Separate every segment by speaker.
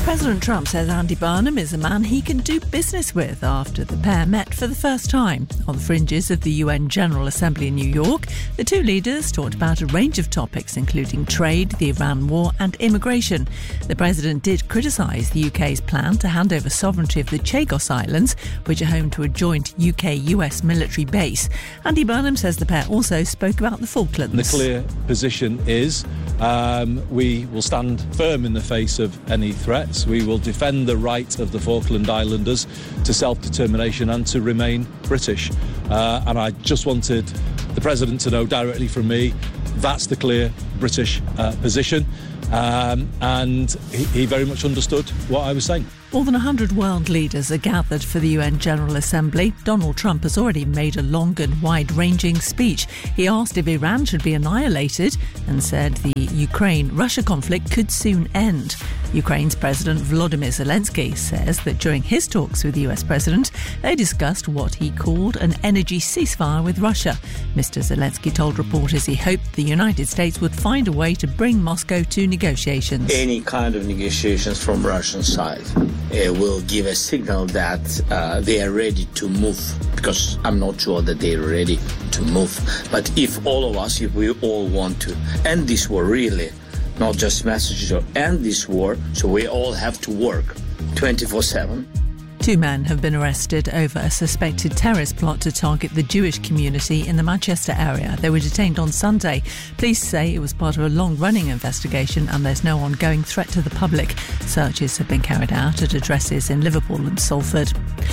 Speaker 1: President Trump says Andy Burnham is a man he can do business with after the pair met for the first time on the fringes of the UN General Assembly in New York. The two leaders talked about a range of topics, including trade, the Iran war and immigration. The president did criticise the UK's plan to hand over sovereignty of the Chagos Islands, which are home to a joint UK-US military base. Andy Burnham says the pair also spoke about the Falklands.
Speaker 2: The clear position is we will stand firm in the face of any threats. We will defend the right of the Falkland Islanders to self-determination and to remain British. And I just wanted the President to know directly from me that's the clear British position. And he very much understood what I was saying.
Speaker 1: More than 100 world leaders are gathered for the UN General Assembly. Donald Trump has already made a long and wide-ranging speech. He asked if Iran should be annihilated and said the Ukraine-Russia conflict could soon end. Ukraine's President Volodymyr Zelensky says that during his talks with the US President, they discussed what he called an energy ceasefire with Russia. Mr. Zelensky told reporters he hoped the United States would find a way to bring Moscow to negotiations.
Speaker 3: Any kind of negotiations from Russian side will give a signal that they are ready to move, because I'm not sure that they're ready to move. But if all of us, if we all want to end this war really, not just messages, or end this war, so we all have to work 24/7.
Speaker 1: Two men have been arrested over a suspected terrorist plot to target the Jewish community in the Manchester area. They were detained on Sunday. Police say it was part of a long-running investigation and there's no ongoing threat to the public. Searches have been carried out at addresses in Liverpool and Salford.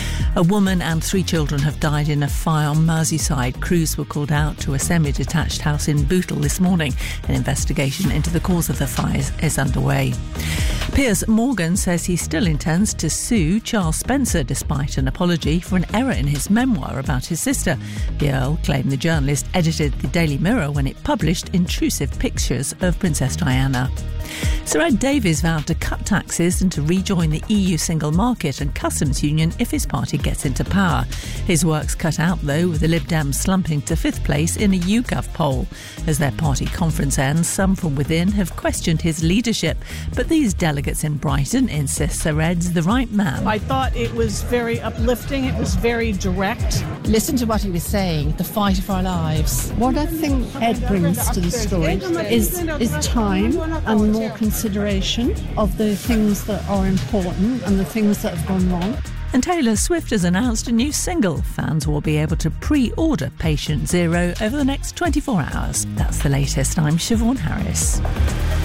Speaker 1: A woman and 3 children have died in a fire on Merseyside. Crews were called out to a semi-detached house in Bootle this morning. An investigation into the cause of the fires is underway. Piers Morgan says he still intends to sue Charles Spencer despite an apology for an error in his memoir about his sister. The Earl claimed the journalist edited the Daily Mirror when it published intrusive pictures of Princess Diana. Sir Ed Davies vowed to cut taxes and to rejoin the EU single market and customs union if his party gets into power. His work's cut out, though, with the Lib Dems slumping to 5th place in a YouGov poll. As their party conference ends, some from within have questioned his leadership, but these delegates in Brighton insist Sir Ed's the right man.
Speaker 4: I thought it was very uplifting, it was very direct.
Speaker 5: Listen to what he was saying, the fight of our lives.
Speaker 6: What I think Ed brings to the story is time and more consideration of the things that are important and the things that have gone wrong.
Speaker 1: And Taylor Swift has announced a new single. Fans will be able to pre-order Patient Zero over the next 24 hours. That's the latest. I'm Siobhan Harris.